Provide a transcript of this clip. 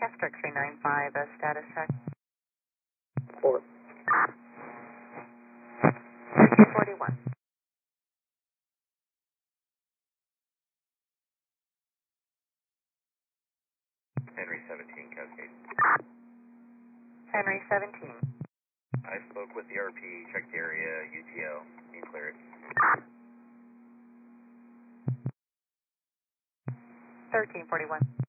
Castro 395, status check. 4. 41. Henry 17, Cascade. Henry 17. I spoke with the RP, checked the area, UTL, you clear it. 1341.